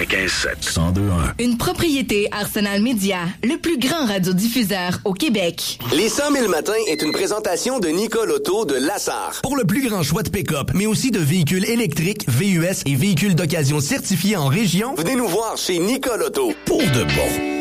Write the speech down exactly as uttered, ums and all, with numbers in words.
quatre-vingt-quinze sept. cent deux un. Une propriété Arsenal Média, le plus grand radiodiffuseur au Québec. Les cent mille matins est une présentation de Nicole Auto de Lassar. Pour le plus grand choix de pick-up, mais aussi de véhicules électriques, V U S et véhicules d'occasion certifiés en région, venez nous voir chez Nicole Auto. Pour de bon.